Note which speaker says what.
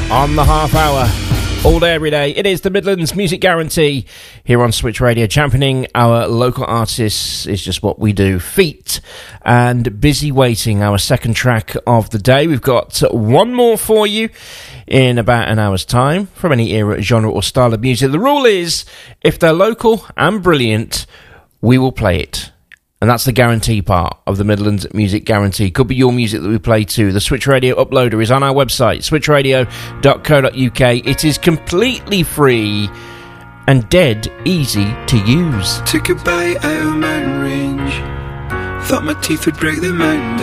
Speaker 1: on the half hour. All day, every day. It is the Midlands Music Guarantee here on Switch Radio. Championing our local artists is just what we do. Feet and Busy Waiting, our second track of the day. We've got one more for you in about an hour's time from any era, genre or style of music. The rule is, if they're local and brilliant, we will play it. And that's the guarantee part of the Midlands Music Guarantee. Could be your music that we play too. The Switch Radio uploader is on our website, switchradio.co.uk. It is completely free and dead easy to use.
Speaker 2: Took a bite out of mountain range. Thought my teeth would break the mountain.